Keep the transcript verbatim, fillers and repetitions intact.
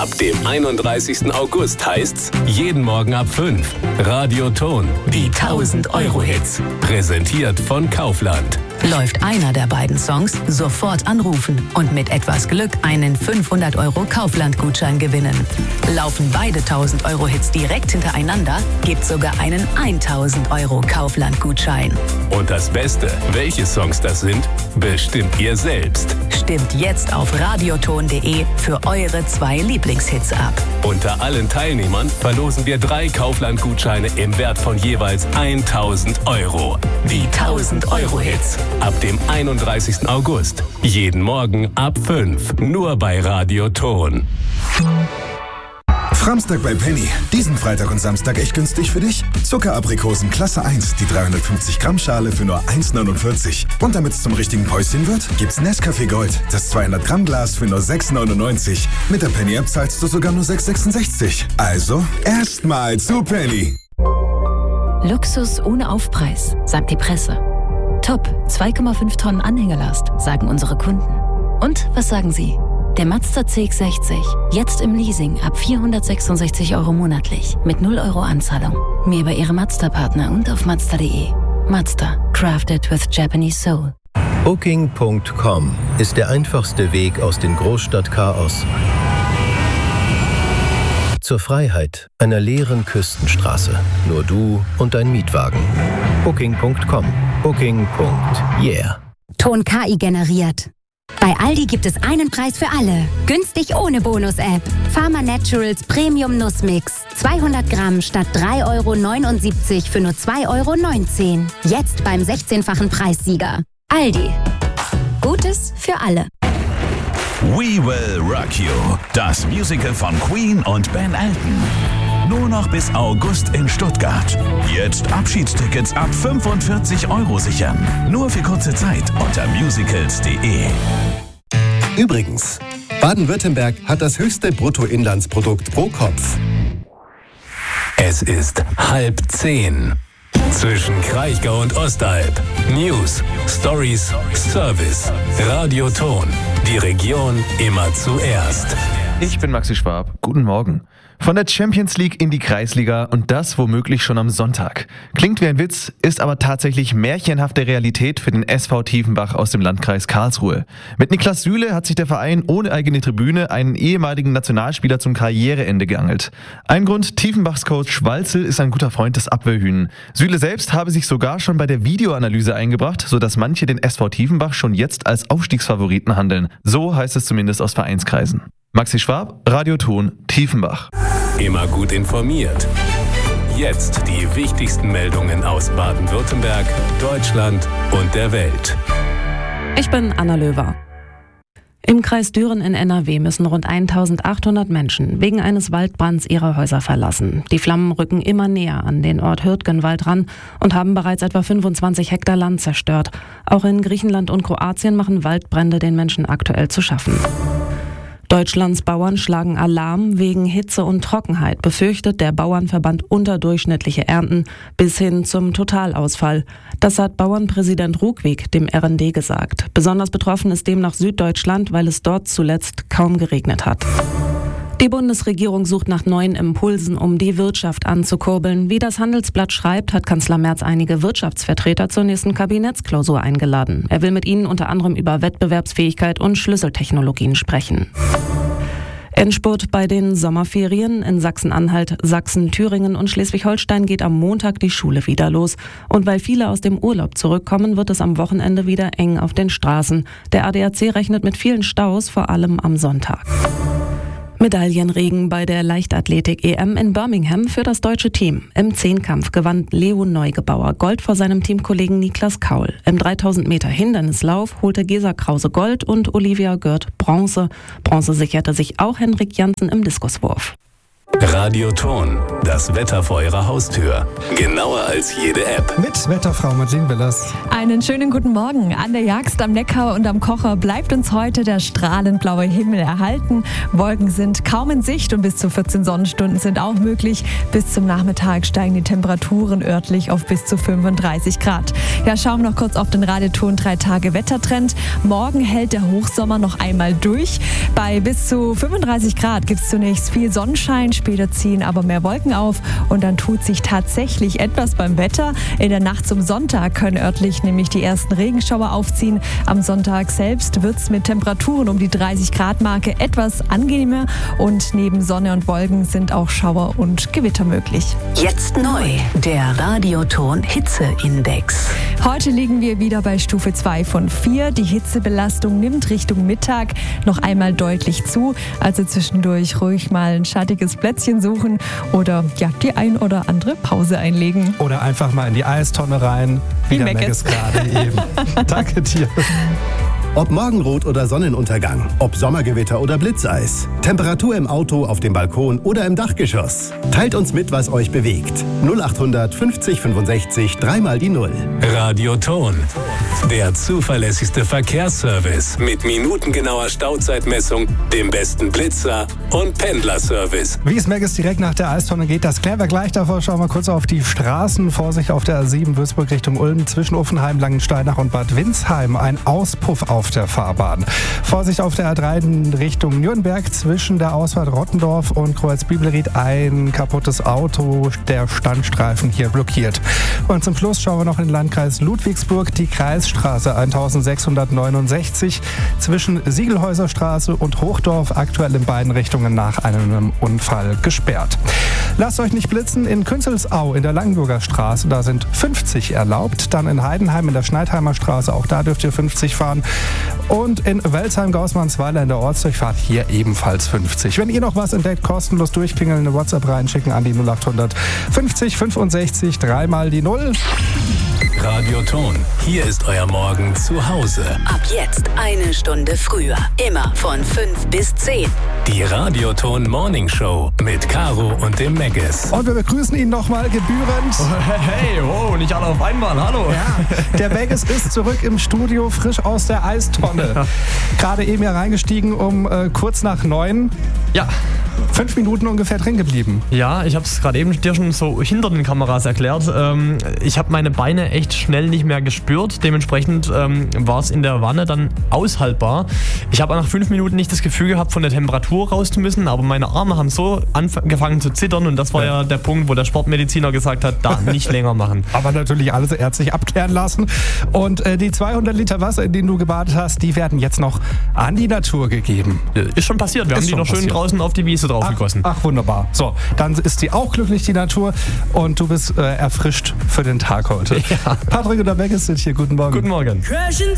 Ab dem einunddreißigsten August heißt's jeden Morgen ab fünf. Radio Ton, die tausend Euro Hits. Präsentiert von Kaufland. Läuft einer der beiden Songs, sofort anrufen und mit etwas Glück einen fünfhundert Euro Kaufland-Gutschein gewinnen. Laufen beide tausend Euro Hits direkt hintereinander, gibt's sogar einen tausend Euro Kaufland-Gutschein. Und das Beste, welche Songs das sind, bestimmt ihr selbst. Stimmt jetzt auf radioton punkt de für eure zwei Lieblingshits ab. Unter allen Teilnehmern verlosen wir drei Kaufland-Gutscheine im Wert von jeweils tausend Euro. Die tausend Euro Hits. Ab dem einunddreißigsten August. Jeden Morgen ab fünf. Nur bei Radio Ton. Framstag bei Penny. Diesen Freitag und Samstag echt günstig für dich. Zuckeraprikosen Klasse eins, die dreihundertfünfzig Gramm Schale für nur eins neunundvierzig. Und damit es zum richtigen Päuschen wird, gibt's Nescafé Gold, das zweihundert Gramm Glas für nur sechs neunundneunzig. Mit der Penny App zahlst du sogar nur sechs sechsundsechzig. Also erstmal zu Penny. Luxus ohne Aufpreis, sagt die Presse. Top, zwei Komma fünf Tonnen Anhängelast, sagen unsere Kunden. Und was sagen Sie? Der Mazda C X sechzig, jetzt im Leasing ab vierhundertsechsundsechzig Euro monatlich, mit null Euro Anzahlung. Mehr bei Ihrem Mazda-Partner und auf mazda punkt de. Mazda, crafted with Japanese soul. Booking Punkt com ist der einfachste Weg aus dem Großstadtchaos zur Freiheit einer leeren Küstenstraße. Nur du und dein Mietwagen. Booking Punkt com. Booking. Yeah. Ton K I generiert. Bei Aldi gibt es einen Preis für alle. Günstig ohne Bonus-App. Pharma Naturals Premium Nussmix. zweihundert Gramm statt drei Euro neunundsiebzig für nur zwei Euro neunzehn. Jetzt beim sechzehnfachen Preissieger. Aldi. Gutes für alle. We Will Rock You. Das Musical von Queen und Ben Elton. Nur noch bis August in Stuttgart. Jetzt Abschiedstickets ab fünfundvierzig Euro sichern. Nur für kurze Zeit unter musicals punkt de. Übrigens, Baden-Württemberg hat das höchste Bruttoinlandsprodukt pro Kopf. Es ist halb zehn. Zwischen Kraichgau und Ostalb. News, Stories, Service. Radio Ton. Die Region immer zuerst. Ich bin Maxi Schwab. Guten Morgen. Von der Champions League in die Kreisliga und das womöglich schon am Sonntag. Klingt wie ein Witz, ist aber tatsächlich märchenhafte Realität für den S V Tiefenbach aus dem Landkreis Karlsruhe. Mit Niklas Süle hat sich der Verein ohne eigene Tribüne einen ehemaligen Nationalspieler zum Karriereende geangelt. Ein Grund, Tiefenbachs Coach Schwalzel ist ein guter Freund des Abwehrhühn. Süle selbst habe sich sogar schon bei der Videoanalyse eingebracht, sodass manche den S V Tiefenbach schon jetzt als Aufstiegsfavoriten handeln. So heißt es zumindest aus Vereinskreisen. Maxi Schwab, Radio Ton, Tiefenbach. Immer gut informiert. Jetzt die wichtigsten Meldungen aus Baden-Württemberg, Deutschland und der Welt. Ich bin Anna Löwer. Im Kreis Düren in N R W müssen rund eintausendachthundert Menschen wegen eines Waldbrands ihre Häuser verlassen. Die Flammen rücken immer näher an den Ort Hürtgenwald ran und haben bereits etwa fünfundzwanzig Hektar Land zerstört. Auch in Griechenland und Kroatien machen Waldbrände den Menschen aktuell zu schaffen. Deutschlands Bauern schlagen Alarm. Wegen Hitze und Trockenheit befürchtet der Bauernverband unterdurchschnittliche Ernten bis hin zum Totalausfall. Das hat Bauernpräsident Ruckwieg dem R N D gesagt. Besonders betroffen ist demnach Süddeutschland, weil es dort zuletzt kaum geregnet hat. Die Bundesregierung sucht nach neuen Impulsen, um die Wirtschaft anzukurbeln. Wie das Handelsblatt schreibt, hat Kanzler Merz einige Wirtschaftsvertreter zur nächsten Kabinettsklausur eingeladen. Er will mit ihnen unter anderem über Wettbewerbsfähigkeit und Schlüsseltechnologien sprechen. Endspurt bei den Sommerferien. In Sachsen-Anhalt, Sachsen, Thüringen und Schleswig-Holstein geht am Montag die Schule wieder los. Und weil viele aus dem Urlaub zurückkommen, wird es am Wochenende wieder eng auf den Straßen. Der A D A C rechnet mit vielen Staus, vor allem am Sonntag. Medaillenregen bei der Leichtathletik-E M in Birmingham für das deutsche Team. Im Zehnkampf gewann Leo Neugebauer Gold vor seinem Teamkollegen Niklas Kaul. Im dreitausend Meter Hindernislauf holte Gesa Krause Gold und Olivia Gürt Bronze. Bronze sicherte sich auch Henrik Janssen im Diskuswurf. Radioton, das Wetter vor Ihrer Haustür. Genauer als jede App. Mit Wetterfrau Madeleine Willers. Einen schönen guten Morgen. An der Jagst am Neckar und am Kocher bleibt uns heute der strahlend blaue Himmel erhalten. Wolken sind kaum in Sicht und bis zu vierzehn Sonnenstunden sind auch möglich. Bis zum Nachmittag steigen die Temperaturen örtlich auf bis zu fünfunddreißig Grad. Ja, schauen wir noch kurz auf den Radioton drei Tage Wettertrend. Morgen hält der Hochsommer noch einmal durch. Bei bis zu fünfunddreißig Grad gibt es zunächst viel Sonnenschein. Später ziehen aber mehr Wolken auf und dann tut sich tatsächlich etwas beim Wetter. In der Nacht zum Sonntag können örtlich nämlich die ersten Regenschauer aufziehen. Am Sonntag selbst wird es mit Temperaturen um die dreißig Grad Marke etwas angenehmer und neben Sonne und Wolken sind auch Schauer und Gewitter möglich. Jetzt neu, der Radioton Hitzeindex. Heute liegen wir wieder bei Stufe zwei von vier. Die Hitzebelastung nimmt Richtung Mittag noch einmal deutlich zu. Also zwischendurch ruhig mal ein schattiges Plätzchen suchen oder ja, die ein oder andere Pause einlegen. Oder einfach mal in die Eistonne rein, wie, wie der Meckes gerade eben. Danke dir. Ob Morgenrot oder Sonnenuntergang, ob Sommergewitter oder Blitzeis, Temperatur im Auto, auf dem Balkon oder im Dachgeschoss. Teilt uns mit, was euch bewegt. null acht hundert fünfzig fünfundsechzig, dreimal die Null. Radioton, der zuverlässigste Verkehrsservice mit minutengenauer Stauzeitmessung, dem besten Blitzer und Pendlerservice. Wie es Meckes direkt nach der Eistonne geht, das klären wir gleich. Davor schauen wir kurz auf die Straßen. Vorsicht auf der A sieben Würzburg Richtung Ulm, zwischen Uffenheim, Langensteinach und Bad Windsheim. Ein Auspuff auf der Fahrbahn. Vorsicht auf der A drei Richtung Nürnberg, zwischen der Ausfahrt Rottendorf und Kreuz-Bibelried ein kaputtes Auto, der Standstreifen hier blockiert. Und zum Schluss schauen wir noch in den Landkreis Ludwigsburg, die Kreisstraße eintausendsechshundertneunundsechzig zwischen Siegelhäuserstraße und Hochdorf, aktuell in beiden Richtungen nach einem Unfall gesperrt. Lasst euch nicht blitzen, in Künzelsau in der Langenburger Straße, da sind fünfzig erlaubt. Dann in Heidenheim in der Schneidheimer Straße, auch da dürft ihr fünfzig fahren. Und in Welzheim-Gaußmannsweiler in der Ortsdurchfahrt hier ebenfalls fünfzig. Wenn ihr noch was entdeckt, kostenlos durchklingeln, eine WhatsApp reinschicken an die null acht hundert fünfzig fünfundsechzig, dreimal die Null. Radioton, hier ist euer Morgen zu Hause. Ab jetzt eine Stunde früher. Immer von fünf bis zehn. Die Radioton Morning Show mit Caro und dem Meckes. Und wir begrüßen ihn nochmal gebührend. Oh, hey, wow, nicht alle auf einmal, hallo. Ja, der Meckes ist zurück im Studio, frisch aus der Eistonne. Ja. Gerade eben ja reingestiegen um äh, kurz nach neun. Ja. Fünf Minuten ungefähr drin geblieben. Ja, ich habe es gerade eben dir schon so hinter den Kameras erklärt. Ähm, ich habe meine Beine echt schnell nicht mehr gespürt. Dementsprechend ähm, war es in der Wanne dann aushaltbar. Ich habe nach fünf Minuten nicht das Gefühl gehabt, von der Temperatur raus zu müssen, aber meine Arme haben so angefangen zu zittern und das war ja, ja der Punkt, wo der Sportmediziner gesagt hat, da nicht länger machen. Aber natürlich alles ärztlich abklären lassen. Und äh, die zweihundert Liter Wasser, in denen du gebadet hast, die werden jetzt noch an die Natur gegeben. Ist schon passiert. Wir ist haben die noch passiert. Schön draußen auf die Wiese draufgegossen. Ach, ach, wunderbar. So, dann ist die auch glücklich, die Natur. Und du bist äh, erfrischt für den Tag heute. Ja. Patrick und der Meckes sind hier. Guten Morgen. Guten Morgen.